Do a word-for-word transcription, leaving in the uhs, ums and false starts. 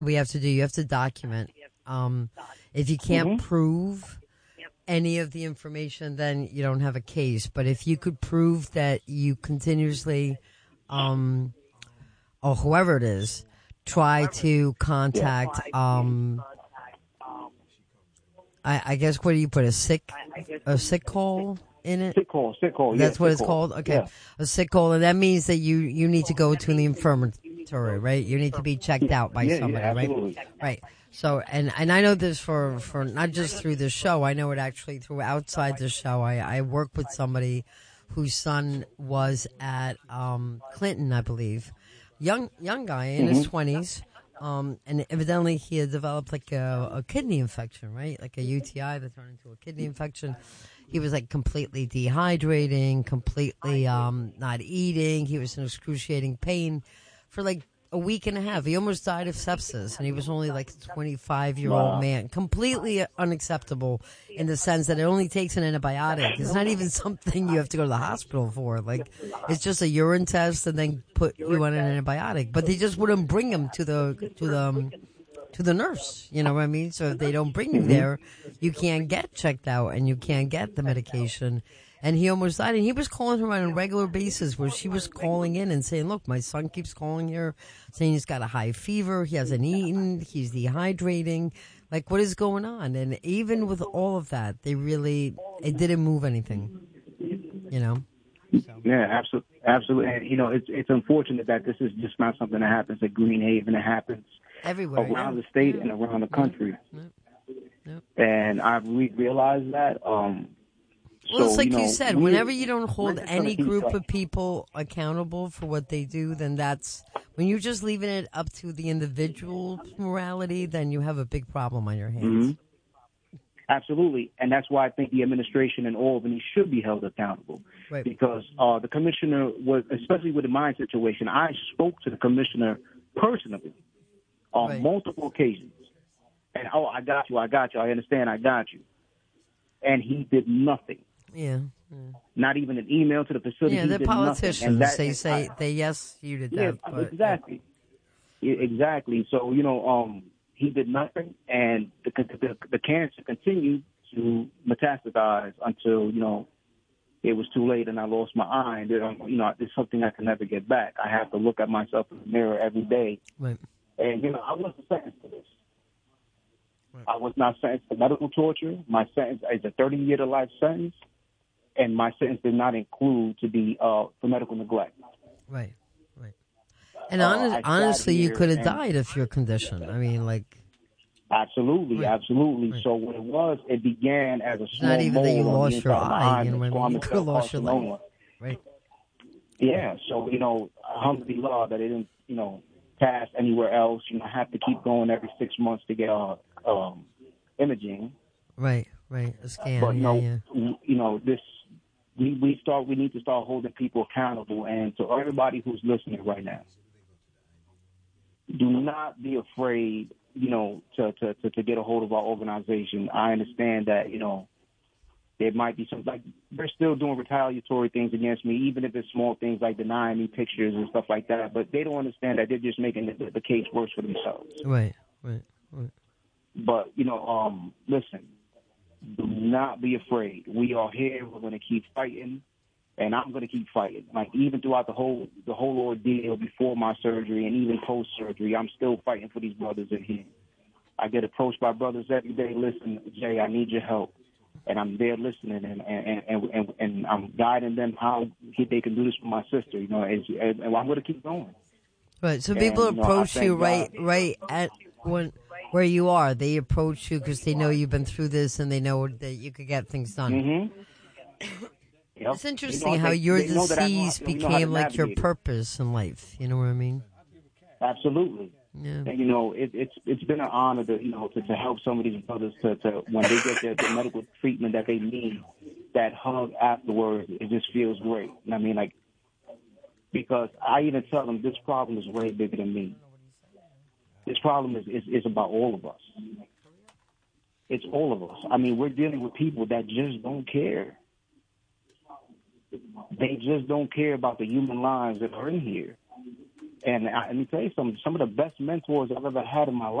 we have to do. You have to document. Um, if you can't Mm-hmm. prove any of the information, then you don't have a case. But if you could prove that you continuously, um, or whoever it is, try to Yeah. contact, um, I, I guess, what do you put, a sick, a sick call in it? Sick call, sick call, yeah, That's what sick it's call. called? Okay. Yeah. A sick call. And that means that you, you need to go to the infirmary, right? You need to be checked out by Yeah, somebody, yeah, right? absolutely. Right. So, and, and I know this for, for not just through the show, I know it actually through outside the show. I, I work with somebody whose son was at, um, Clinton, I believe. Young, young guy in his Mm-hmm. twenties. Um, and evidently he had developed like a, a kidney infection, right? Like a U T I that turned into a kidney infection. He was like completely dehydrating, completely um, not eating. He was in excruciating pain for like a week and a half. He almost died of sepsis, and he was only like a twenty-five-year-old Wow. man. Completely unacceptable in the sense that it only takes an antibiotic. It's not even something you have to go to the hospital for. Like, it's just a urine test and then put you on an antibiotic. But they just wouldn't bring him to the to the um, to the nurse. You know what I mean? So if they don't bring you Mm-hmm. there, you can't get checked out and you can't get the medication. And he almost died. And he was calling her on a regular basis where she was calling in and saying, look, my son keeps calling here saying he's got a high fever. He hasn't eaten. He's dehydrating. Like, what is going on? And even with all of that, they really, it didn't move anything, you know? So. Yeah, absolutely, absolutely. And you know, it's it's unfortunate that this is just not something that happens at Greenhaven. It happens Everywhere, around yeah. the state Yeah. and around the country. Yeah. Yeah. And I've re- realized that. Um, Well, so, it's like you, you know, said, we, whenever you don't we're hold just gonna any keep group going. of people accountable for what they do, then that's, when you're just leaving it up to the individual's morality, then you have a big problem on your hands. Mhm. Absolutely, and that's why I think the administration in Albany should be held accountable. Right. Because uh, the commissioner was, especially with the mine situation, I spoke to the commissioner personally on Right. multiple occasions. And, oh, I got you, I got you, I understand, I got you. And he did nothing. Yeah. Not even an email to the facility. Yeah, he they're did nothing. politicians. And that, they and say, I, they yes you to yeah, death. But, exactly. Yeah, exactly. So, you know, um, he did nothing, and the, the, the cancer continued to metastasize until, you know, it was too late and I lost my eye. And, um, you know, it's something I can never get back. I have to look at myself in the mirror every day. Right. And, you know, I wasn't sentenced to this. I was not sentenced to medical torture. My sentence is a thirty-year to life sentence, and my sentence did not include to be uh, for medical neglect. Right. Right. And Uh, honest, I sat honestly, you here could have and- died of your condition. I mean, like, Absolutely, Right. absolutely. Right. So what it was, it began as a it's small not even that you mole on the lost your inside of my eye. eye, You know what I mean? You squamous could have cell lost your leg. carcinoma. Right. Yeah, so, you know, alhamdulillah that it didn't, you know, pass anywhere else. You know, I have to keep going every six months to get uh, um, imaging. Right. Right. A scan. But, you yeah. know, Yeah. w- you know, this, we, we start, we need to start holding people accountable. And to everybody who's listening right now, do not be afraid, you know, to, to, to, to get a hold of our organization. I understand that, you know, there might be some, like, they're still doing retaliatory things against me, even if it's small things like denying me pictures and stuff like that. But they don't understand that they're just making the, the case worse for themselves. Right. Right. Right. But, you know, um, listen, do not be afraid. We are here. We're going to keep fighting, and I'm going to keep fighting. Like, even throughout the whole the whole ordeal before my surgery and even post-surgery, I'm still fighting for these brothers in here. I get approached by brothers every day. Listen, Jay, I need your help. And I'm there listening, and and, and, and, and I'm guiding them how they can do this for my sister. You know, and, and I'm going to keep going. Right. So And, people you know, approach I you thank right, God. right at when where you are. They approach you because they know you've been through this and they know that you could get things done. Mm-hmm. Yep. It's interesting You know, how they- your they know that I know how- disease we know how to became like your navigate it. purpose in life. You know what I mean? Absolutely. Yeah. And, you know, it, it's it's been an honor to, you know, to, to help some of these brothers to, to when they get the, the medical treatment that they need, that hug afterwards, it just feels great. And I mean, like, because I even tell them this problem is way bigger than me. This problem is, is, is about all of us. It's all of us. I mean, we're dealing with people that just don't care. They just don't care about the human lives that are in here. And I, let me tell you something. Some of the best mentors I've ever had in my life.